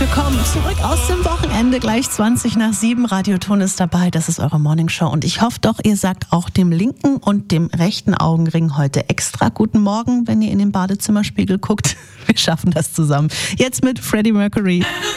willkommen zurück aus dem Wochenende. Gleich 7:20. Radioton ist dabei. Das ist eure Morningshow. Und ich hoffe doch, ihr sagt auch dem linken und dem rechten Augenring heute extra guten Morgen, wenn ihr in den Badezimmerspiegel guckt. Wir schaffen das zusammen. Jetzt mit Freddie Mercury.